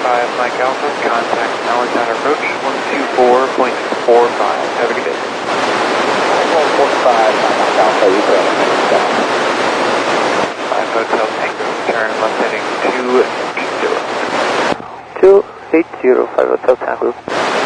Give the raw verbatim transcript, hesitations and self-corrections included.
five Mike Alpha, contact knowledge on approach one two four point four five. Have a good day. one four five Mike Alpha, you go. five Hotel Tango, turn left heading two eight zero. two eight zero, five Hotel Tango.